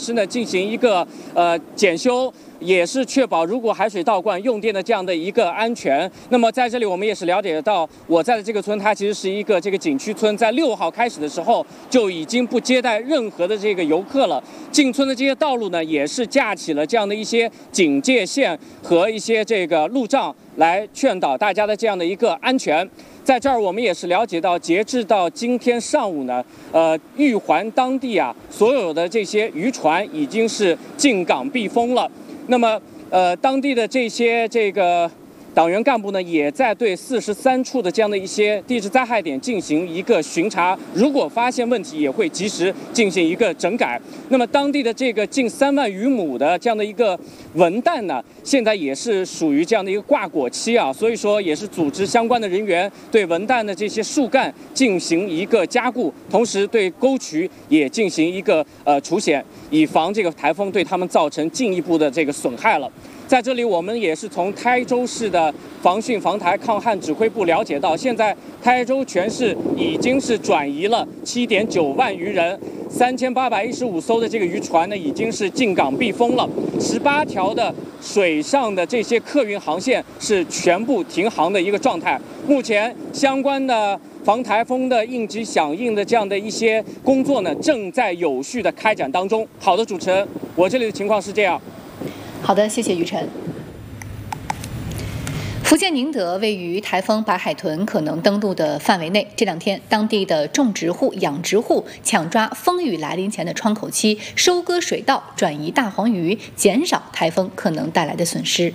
施呢进行一个检修。也是确保如果海水倒灌用电的这样的一个安全。那么在这里我们也是了解到，我在的这个村它其实是一个这个景区村，在6号开始的时候就已经不接待任何的这个游客了。进村的这些道路呢，也是架起了这样的一些警戒线和一些这个路障，来劝导大家的这样的一个安全。在这儿，我们也是了解到，截至到今天上午呢，玉环当地啊，所有的这些渔船已经是进港闭封了。那么，当地的这些党员干部呢，也在对43处的这样的一些地质灾害点进行一个巡查，如果发现问题，也会及时进行一个整改。那么，当地的这个近3万余亩的这样的一个文旦呢，现在也是属于这样的一个挂果期啊，所以说也是组织相关的人员对文旦的这些树干进行一个加固，同时对沟渠也进行一个除险，以防这个台风对他们造成进一步的这个损害了。在这里，我们也是从台州市的防汛防台抗旱指挥部了解到，现在台州全市已经是转移了7.9万余人，3815艘的这个渔船呢，已经是进港闭封了，18条的水上的这些客运航线是全部停航的一个状态。目前相关的防台风的应急响应的这样的一些工作呢，正在有序的开展当中。好的，主持人，我这里的情况是这样。 好的，谢谢于晨。福建宁德位于台风白海豚可能登陆的范围内，这2天当地的种植户、养殖户抢抓风雨来临前的窗口期，收割水稻，转移大黄鱼，减少台风可能带来的损失。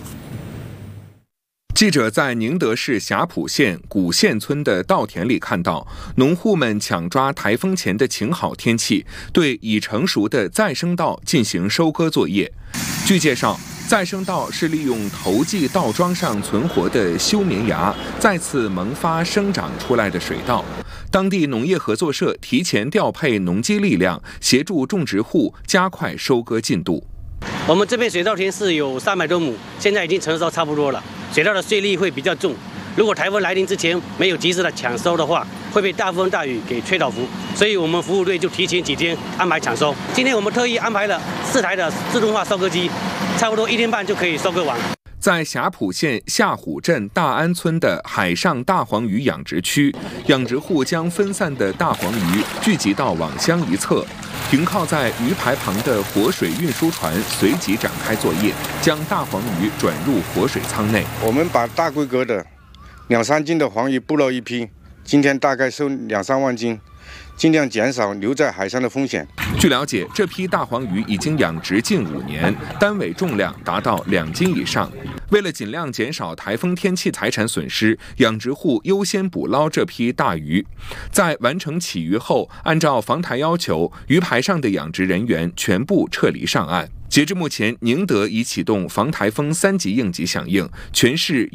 记者在宁德市霞浦县古县村的稻田里看到，农户们抢抓台风前的晴好天气，对已成熟的再生稻进行收割作业。据介绍，再生稻是利用头季稻桩上存活的休眠芽，再次萌发生长出来的水稻。当地农业合作社提前调配农机力量，协助种植户加快收割进度。 我们这片水稻田是有300多亩，现在已经成熟差不多了。水稻的穗粒会比较重，如果台风来临之前没有及时的抢收的话，会被大风大雨给吹倒伏，所以我们服务队就提前几天安排抢收。今天我们特意安排了4台的自动化收割机，差不多1天半就可以收割完。 在霞浦县下虎镇大安村的海上大黄鱼养殖区，养殖户将分散的大黄鱼聚集到网箱一侧，停靠在鱼排旁的活水运输船随即展开作业，将大黄鱼转入活水舱内。 我们把大规格的2、3斤的黄鱼捕捞一批，今天大概收2、3万斤，尽量减少留在海上的风险。 据了解，这批大黄鱼已经养殖近5年，单尾重量达到2斤以上。为了尽量减少台风天气财产损失，养殖户优先捕捞这批大鱼。在完成起鱼后，按照防台要求，鱼排上的养殖人员全部撤离上岸。截至目前，宁德已启动防台风3级应急响应，全市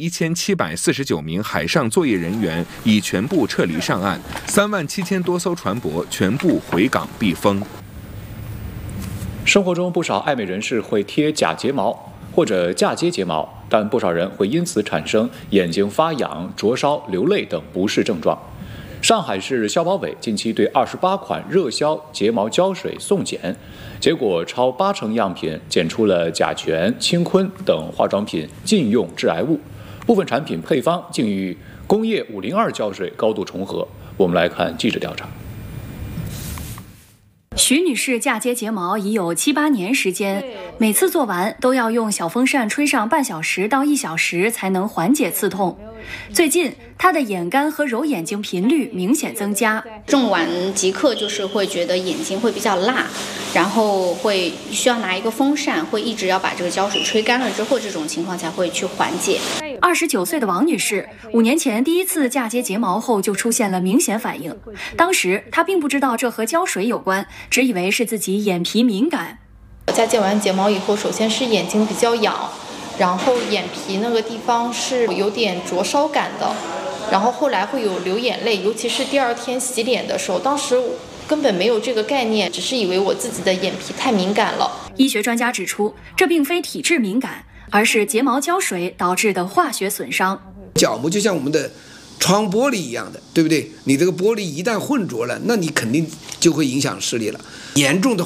11749名海上作业人员已全部撤离上岸，37000多艘船舶全部回港避风。 生活中不少爱美人士会贴假睫毛或者嫁接睫毛，但不少人会因此产生眼睛发痒、灼烧、流泪等不适症状。上海市消保委近期对28款热销睫毛胶水送检，结果超80%样品检出了甲醛、氢醌等化妆品禁用致癌物，部分产品配方竟与工业502胶水高度重合。我们来看记者调查。 徐女士嫁接睫毛已有7、8年时间，每次做完都要用小风扇吹上半小时到1小时才能缓解刺痛。最近，她的眼干和揉眼睛频率明显增加， 种完即刻就是会觉得眼睛会比较辣，然后会需要拿一个风扇，会一直要把这个胶水吹干了之后，这种情况才会去缓解。 29岁的王女士，5年前第一次嫁接睫毛后就出现了明显反应，当时她并不知道这和胶水有关，只以为是自己眼皮敏感。 嫁接完睫毛以后，首先是眼睛比较痒，然后眼皮那个地方是有点灼烧感的，然后后来会有流眼泪，尤其是第2天洗脸的时候，当时根本没有这个概念，只是以为我自己的眼皮太敏感了。 医学专家指出，这并非体质敏感，而是睫毛胶水导致的化学损伤。 角膜就像我们的窗玻璃一样的，对不对？你这个玻璃一旦浑浊了，那你肯定就会影响视力了。严重的话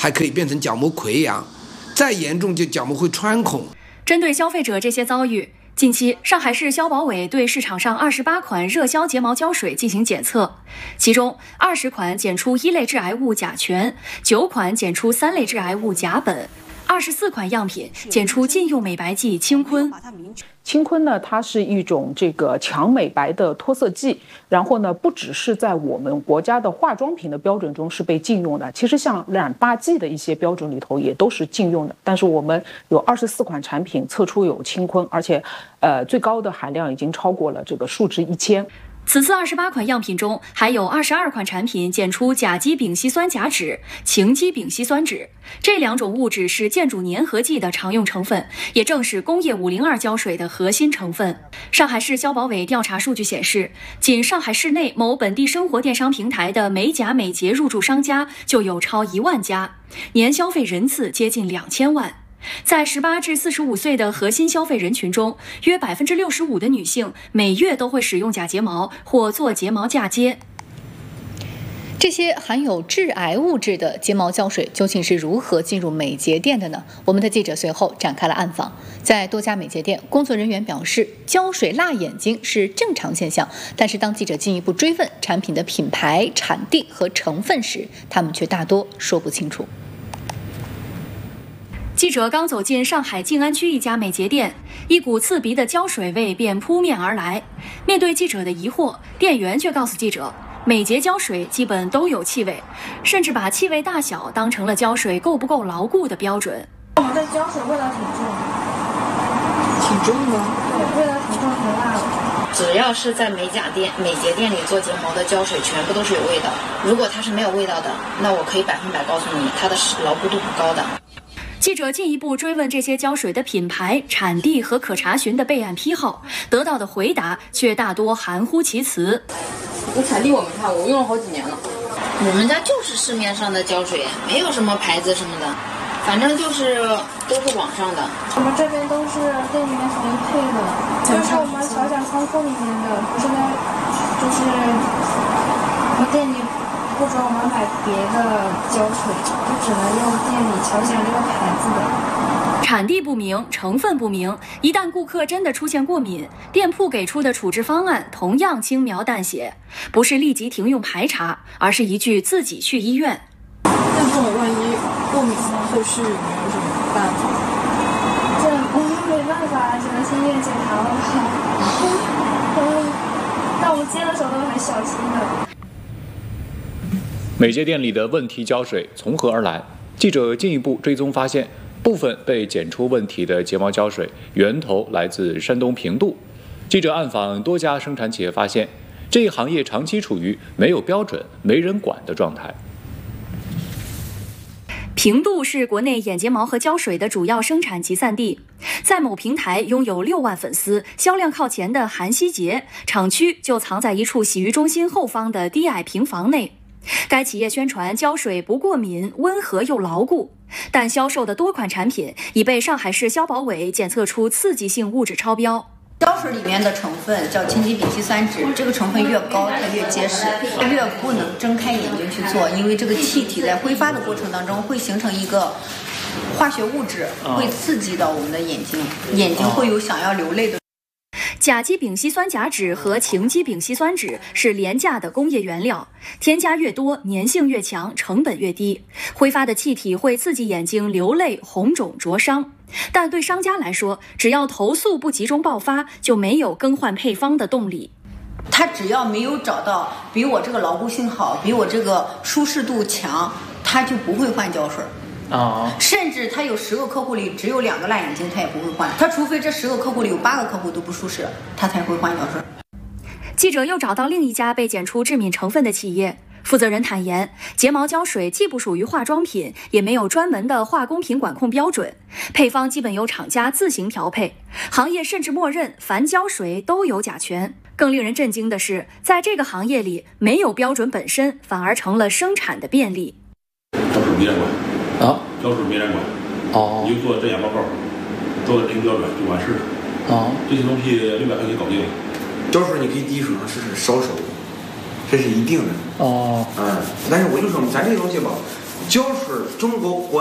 还可以变成角膜溃疡，再严重就角膜会穿孔。 针对消费者这些遭遇，近期上海市消保委对市场上28款热销睫毛胶水进行检测，其中20款检出1类致癌物甲醛，9款检出3类致癌物甲苯。24款样品检出禁用美白剂青坤。 青坤呢，它是一种这个强美白的脱色剂，然后呢，不只是在我们国家的化妆品的标准中是被禁用的，其实像染发剂的一些标准里头也都是禁用的。但是我们有24款产品测出有青坤，而且最高的含量已经超过了这个数值1000。 此次28款样品中，还有22款产品检出甲基丙烯酸甲酯、氰基丙烯酸酯，这2种物质是建筑粘合剂的常用成分，也正是工业502胶水的核心成分。上海市消保委调查数据显示，仅上海市内某本地生活电商平台的美甲美睫入驻商家就有超1万家，年消费人次接近2000万。在18至45岁的核心消费人群中，约65%的女性每月都会使用假睫毛或做睫毛嫁接。 这些含有致癌物质的睫毛胶水究竟是如何进入美睫店的呢？我们的记者随后展开了暗访，在多家美睫店，工作人员表示，胶水辣眼睛是正常现象，但是当记者进一步追问产品的品牌、产地和成分时，他们却大多说不清楚。 记者刚走进上海静安区一家美睫店，一股刺鼻的胶水味便扑面而来。面对记者的疑惑，店员却告诉记者，美睫胶水基本都有气味，甚至把气味大小当成了胶水够不够牢固的标准。 我们的胶水味道挺重的。 挺重的？ 对，味道挺重，挺辣的。 只要是在美睫店里做睫毛的胶水，全部都是有味道。如果它是没有味道的，那我可以100%告诉你，它的牢固度不高的。 记者进一步追问这些胶水的品牌、产地和可查询的备案批号，得到的回答却大多含糊其辞。 我产地我没看，我用了好几年了。 我们家就是市面上的胶水，没有什么牌子什么的，反正都是网上的。 我们这边都是店里面原配的，就是我们小小仓库里面的，不是就是我店里。不准我们买别的胶水，就只能用店里瞧起来这个牌子的。 产地不明，成分不明，一旦顾客真的出现过敏，店铺给出的处置方案同样轻描淡写，不是立即停用排查，而是一句自己去医院。 那这种万一过敏呢，后续有没有什么办法？ 这我们没办法，只能先验检查了吧。但我们接的时候都很小心的。 美睫店里的问题胶水从何而来？记者进一步追踪发现，部分被检出问题的睫毛胶水源头来自山东平度。记者暗访多家生产企业发现，这一行业长期处于没有标准、没人管的状态。 平度是国内眼睫毛和胶水的主要生产集散地，在某平台拥有6万粉丝、销量靠前的韩熙洁，厂区就藏在一处洗浴中心后方的低矮平房内。该企业宣传胶水不过敏、温和又牢固，但销售的多款产品已被上海市消保委检测出刺激性物质超标。 胶水里面的成分叫氰基丙烯酸酯，这个成分越高它越结实，越不能睁开眼睛去做，因为这个气体在挥发的过程当中会形成一个化学物质，会刺激到我们的眼睛，眼睛会有想要流泪的。 甲基丙烯酸甲酯和氰基丙烯酸酯是廉价的工业原料，添加越多，粘性越强，成本越低。挥发的气体会刺激眼睛流泪、红肿、灼伤。但对商家来说，只要投诉不集中爆发，就没有更换配方的动力。 他只要没有找到比我这个牢固性好、比我这个舒适度强，他就不会换胶水。甚至他有10个客户里只有2个辣眼睛，他也不会换。他除非这10个客户里有8个客户都不舒适，他才会换胶水。 记者又找到另一家被检出致敏成分的企业，负责人坦言，睫毛胶水既不属于化妆品，也没有专门的化工品管控标准，配方基本由厂家自行调配，行业甚至默认凡胶水都有甲醛。更令人震惊的是，在这个行业里，没有标准本身反而成了生产的便利。 胶水没人管胶水没人管你就做诊验报告，做个这个标准就完事了这些东西600块钱搞定了。 胶水你可以第一手上试试烧手，这是一定的但是我就说咱这个东西吧， 胶水中国国